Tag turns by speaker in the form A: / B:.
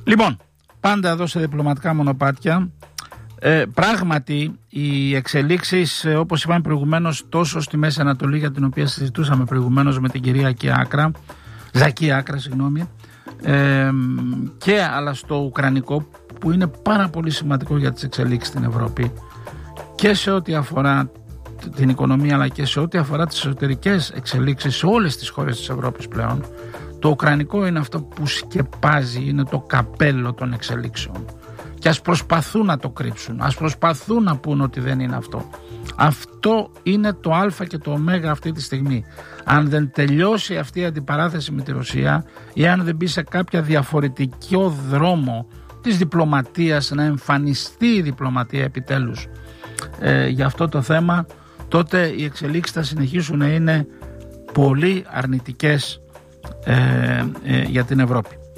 A: Λοιπόν, πάντα εδώ σε διπλωματικά μονοπάτια, πράγματι οι εξελίξεις, όπως είπαμε προηγουμένως, τόσο στη Μέση Ανατολή, για την οποία συζητούσαμε προηγουμένως με την κυρία Ζακή Άκρα, και αλλά στο Ουκρανικό, που είναι πάρα πολύ σημαντικό για τις εξελίξεις στην Ευρώπη και σε ό,τι αφορά την οικονομία, αλλά και σε ό,τι αφορά τις εσωτερικές εξελίξεις σε όλες τις χώρες της Ευρώπης πλέον. Το Ουκρανικό είναι αυτό που σκεπάζει, είναι το καπέλο των εξελίξεων. Και ας προσπαθούν να το κρύψουν, ας προσπαθούν να πούν ότι δεν είναι αυτό. Αυτό είναι το α και το ω αυτή τη στιγμή. Αν δεν τελειώσει αυτή η αντιπαράθεση με τη Ρωσία, ή αν δεν μπει σε κάποια διαφορετικό δρόμο της διπλωματίας, να εμφανιστεί η διπλωματία επιτέλους για αυτό το θέμα, τότε οι εξελίξεις θα συνεχίσουν να είναι πολύ αρνητικές για την Ευρώπη.